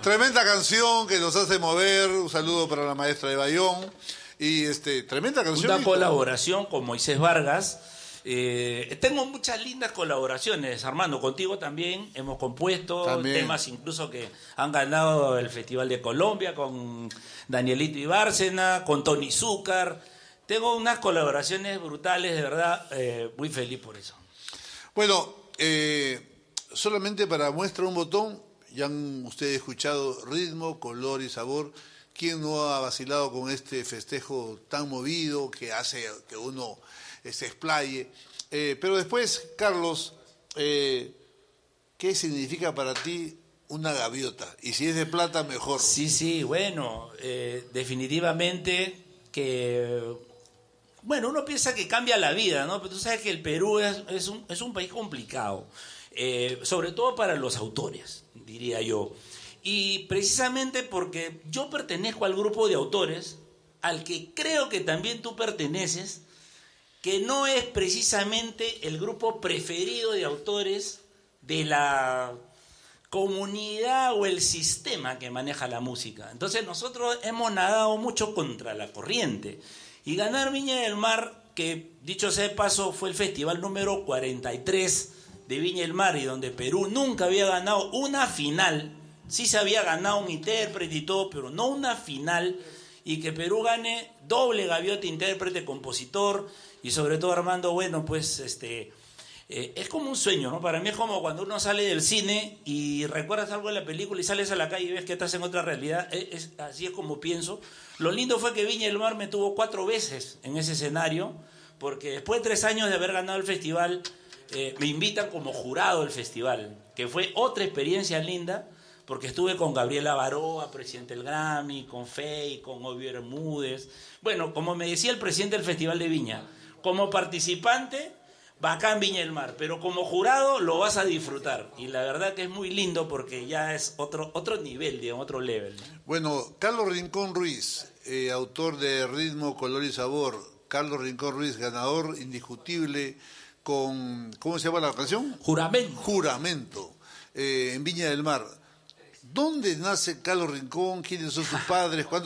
tremenda canción que nos hace mover. Un saludo para la maestra de Bayón. Y tremenda canción. Una colaboración con Moisés Vargas. Tengo muchas lindas colaboraciones, Armando. Contigo también hemos compuesto temas incluso que han ganado el Festival de Colombia, con Danielito Ibárcena, con Tony Zúcar. Tengo unas colaboraciones brutales, de verdad, muy feliz por eso. Bueno, solamente para muestra un botón, ya han ustedes escuchado ritmo, color y sabor. ¿Quién no ha vacilado con este festejo tan movido que hace que uno se explaye? Pero después, Carlos, ¿qué significa para ti una gaviota? Y si es de plata, mejor. Sí, bueno, definitivamente que... Bueno, uno piensa que cambia la vida, ¿no? Pero tú sabes que el Perú es un país complicado, sobre todo para los autores, diría yo. Y precisamente porque yo pertenezco al grupo de autores, al que creo que también tú perteneces, que no es precisamente el grupo preferido de autores de la comunidad o el sistema que maneja la música. Entonces nosotros hemos nadado mucho contra la corriente. Y ganar Viña del Mar, que dicho sea de paso fue el festival número 43 de Viña del Mar, y donde Perú nunca había ganado una final. Sí se había ganado un intérprete y todo, pero no una final, y que Perú gane doble gaviota, intérprete, compositor, y sobre todo, Armando, bueno, pues es como un sueño, ¿no? Para mí es como cuando uno sale del cine y recuerdas algo de la película y sales a la calle y ves que estás en otra realidad. Así es como pienso. Lo lindo fue que Viña del Mar me tuvo 4 veces en ese escenario, porque después de 3 años de haber ganado el festival, me invitan como jurado del festival, que fue otra experiencia linda, porque estuve con Gabriela Baroa, presidente del Grammy, con Fey, con Obvio Bermúdez. Bueno, como me decía el presidente del Festival de Viña, como participante, bacán Viña del Mar, pero como jurado lo vas a disfrutar. Y la verdad que es muy lindo porque ya es otro nivel, digamos, otro level, ¿no? Bueno, Carlos Rincón Ruiz, autor de Ritmo, Color y Sabor. Carlos Rincón Ruiz, ganador indiscutible con... ¿Cómo se llama la canción? Juramento. Juramento, en Viña del Mar. ¿Dónde nace Carlos Rincón? ¿Quiénes son sus padres? ¿Cuándo